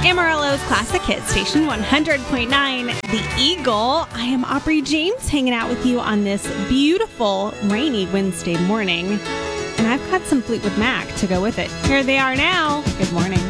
Amarillo's Classic Hit Station 100.9, The Eagle. I am Aubrey James hanging out with you on this beautiful rainy Wednesday morning. And I've got some Fleetwood Mac to go with it. Here they are now. Good morning.